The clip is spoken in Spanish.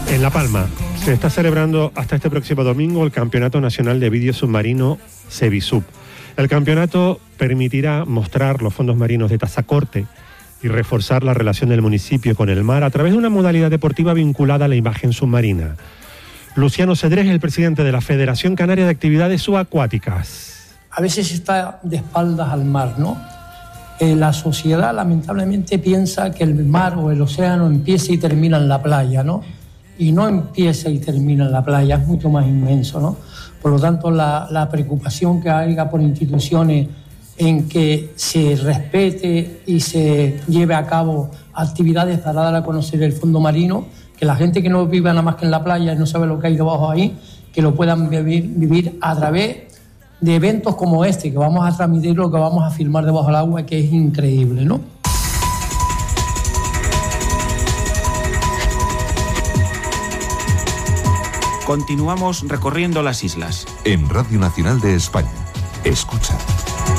En La Palma se está celebrando hasta este próximo domingo el Campeonato Nacional de Vídeo Submarino Sevisub. El campeonato permitirá mostrar los fondos marinos de Tazacorte y reforzar la relación del municipio con el mar a través de una modalidad deportiva vinculada a la imagen submarina. Luciano Cedrés es el presidente de la Federación Canaria de Actividades Subacuáticas. A veces está de espaldas al mar, ¿no? La sociedad lamentablemente piensa que el mar o el océano empieza y termina en la playa, ¿no? Y no empieza y termina en la playa, es mucho más inmenso, ¿no? Por lo tanto, la preocupación que haya por instituciones en que se respete y se lleve a cabo actividades para dar a conocer el fondo marino, que la gente que no vive nada más que en la playa y no sabe lo que hay debajo ahí, que lo puedan vivir a través de eventos como este, que vamos a transmitir lo que vamos a filmar debajo del agua, que es increíble, ¿no? Continuamos recorriendo las islas. En Radio Nacional de España. Escucha.